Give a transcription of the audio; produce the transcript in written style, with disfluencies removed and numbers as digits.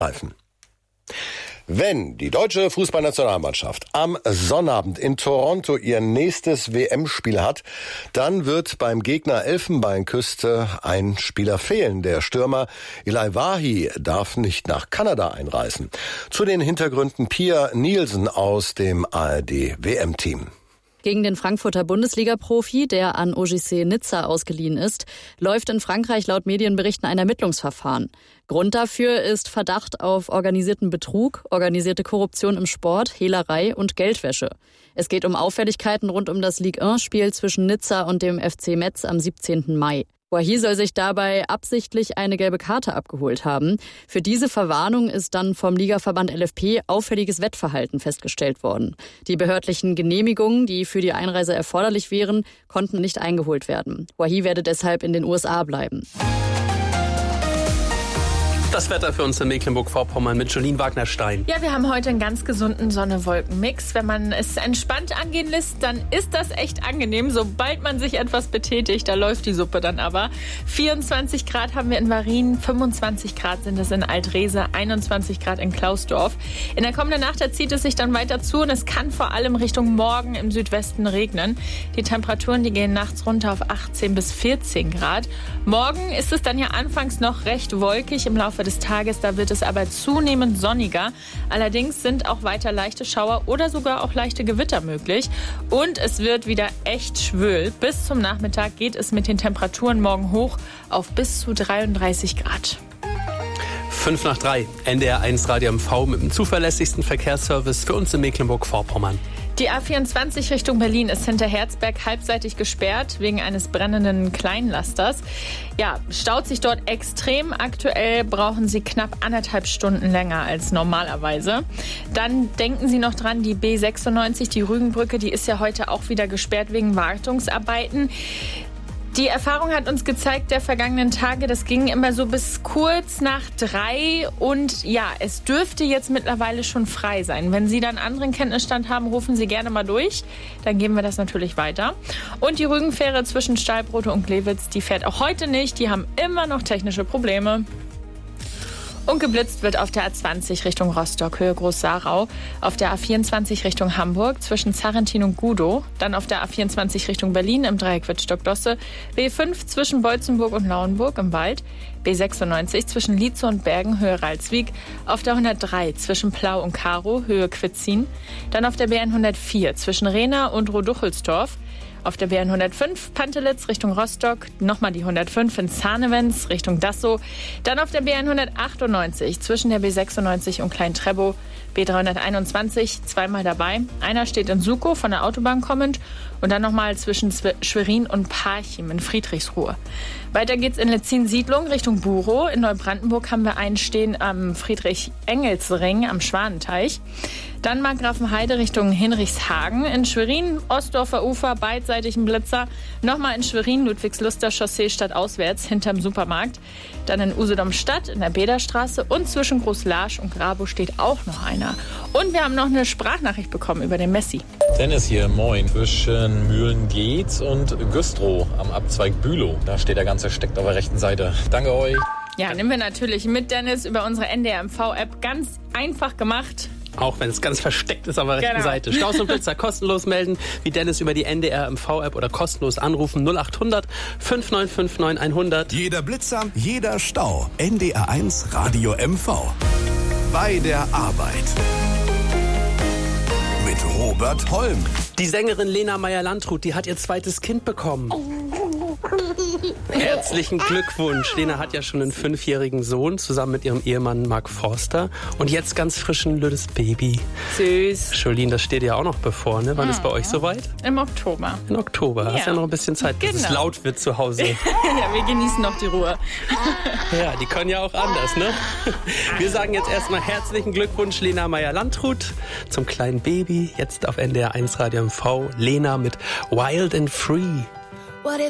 Reifen. Wenn die deutsche Fußballnationalmannschaft am Sonnabend in Toronto ihr nächstes WM-Spiel hat, dann wird beim Gegner Elfenbeinküste ein Spieler fehlen. Der Stürmer Eli Wahi darf nicht nach Kanada einreisen. Zu den Hintergründen Pia Nielsen aus dem ARD-WM-Team. Gegen den Frankfurter Bundesliga-Profi, der an OGC Nizza ausgeliehen ist, läuft in Frankreich laut Medienberichten ein Ermittlungsverfahren. Grund dafür ist Verdacht auf organisierten Betrug, organisierte Korruption im Sport, Hehlerei und Geldwäsche. Es geht um Auffälligkeiten rund um das Ligue-1-Spiel zwischen Nizza und dem FC Metz am 17. Mai. Wahi soll sich dabei absichtlich eine gelbe Karte abgeholt haben. Für diese Verwarnung ist dann vom Ligaverband LFP auffälliges Wettverhalten festgestellt worden. Die behördlichen Genehmigungen, die für die Einreise erforderlich wären, konnten nicht eingeholt werden. Wahi werde deshalb in den USA bleiben. Das Wetter für uns in Mecklenburg-Vorpommern mit Jolien Wagner-Stein. Ja, wir haben heute einen ganz gesunden Sonne-Wolken-Mix. Wenn man es entspannt angehen lässt, dann ist das echt angenehm. Sobald man sich etwas betätigt, da läuft die Suppe dann aber. 24 Grad haben wir in Varin, 25 Grad sind es in Altrese, 21 Grad in Klausdorf. In der kommenden Nacht zieht es sich dann weiter zu und es kann vor allem Richtung Morgen im Südwesten regnen. Die Temperaturen, die gehen nachts runter auf 18 bis 14 Grad. Morgen ist es dann ja anfangs noch recht wolkig. Im Laufe des Tages, da wird es aber zunehmend sonniger. Allerdings sind auch weiter leichte Schauer oder sogar auch leichte Gewitter möglich. Und es wird wieder echt schwül. Bis zum Nachmittag geht es mit den Temperaturen morgen hoch auf bis zu 33 Grad. 5 nach 3, NDR 1 Radio MV mit dem zuverlässigsten Verkehrsservice für uns in Mecklenburg-Vorpommern. Die A24 Richtung Berlin ist hinter Herzberg halbseitig gesperrt wegen eines brennenden Kleinlasters. Ja, staut sich dort extrem. Aktuell brauchen Sie knapp 1,5 Stunden länger als normalerweise. Dann denken Sie noch dran, die B96, die Rügenbrücke, die ist ja heute auch wieder gesperrt wegen Wartungsarbeiten. Die Erfahrung hat uns gezeigt, der vergangenen Tage, das ging immer so bis kurz nach 3 und ja, es dürfte jetzt mittlerweile schon frei sein. Wenn Sie dann anderen Kenntnisstand haben, rufen Sie gerne mal durch, dann geben wir das natürlich weiter. Und die Rügenfähre zwischen Stahlbrote und Glewitz, die fährt auch heute nicht, die haben immer noch technische Probleme. Und geblitzt wird auf der A20 Richtung Rostock, Höhe Groß-Sarau, auf der A24 Richtung Hamburg, zwischen Zarrentin und Gudow, dann auf der A24 Richtung Berlin im Dreieck Wittstock-Dosse, B5 zwischen Beutzenburg und Lauenburg im Wald, B96 zwischen Lietzow und Bergen, Höhe Ralswiek, auf der 103 zwischen Plau und Karow, Höhe Quitzin, dann auf der BN104 zwischen Rehna und Roduchelsdorf, auf der BN105 Pantelitz Richtung Rostock, nochmal die 105 in Zarnewenz Richtung Dassow, dann auf der BN198 zwischen der B96 und Klein-Trebow, B321 zweimal dabei, einer steht in Sukow von der Autobahn kommend und dann nochmal zwischen Schwerin und Parchim in Friedrichsruhe. Weiter geht's in Letzin-Siedlung Richtung Burow. In Neubrandenburg haben wir einen stehen am Friedrich-Engels-Ring am Schwanenteich. Dann Markgrafenheide Richtung Hinrichshagen. In Schwerin, Ostdorfer Ufer, beidseitig ein Blitzer. Nochmal in Schwerin, Ludwigsluster Chaussee stadtauswärts, hinterm Supermarkt. Dann in Usedom-Stadt, in der Bäderstraße und zwischen Großlarsch und Grabow steht auch noch einer. Und wir haben noch eine Sprachnachricht bekommen über den Messi. Dennis hier, moin. Zwischen Mühlen-Dietz und Güstrow am Abzweig Bülow. Da steht der ganze Steckt auf der rechten Seite. Danke euch. Ja, nehmen wir natürlich mit, Dennis, über unsere NDR MV-App. Ganz einfach gemacht. Auch wenn es ganz versteckt ist auf der rechten Seite. Staus und Blitzer kostenlos melden, wie Dennis über die NDR MV-App oder kostenlos anrufen 0800 5959 100. Jeder Blitzer, jeder Stau. NDR 1 Radio MV. Bei der Arbeit. Mit Robert Holm. Die Sängerin Lena Meyer-Landrut, die hat ihr zweites Kind bekommen. Herzlichen Glückwunsch. Lena hat ja schon einen 5-jährigen Sohn zusammen mit ihrem Ehemann Mark Forster. Und jetzt ganz frisch ein lüdes Baby. Süß. Jolien, das steht ja auch noch bevor, ne? Wann ist bei euch soweit? Im Oktober. In Oktober. Hast ja noch ein bisschen Zeit, bis es laut wird zu Hause. Ja, wir genießen noch die Ruhe. Ja, die können ja auch anders, ne? Wir sagen jetzt erstmal herzlichen Glückwunsch, Lena Meyer-Landrut, zum kleinen Baby. Jetzt auf NDR 1 Radio MV. Lena mit Wild and Free.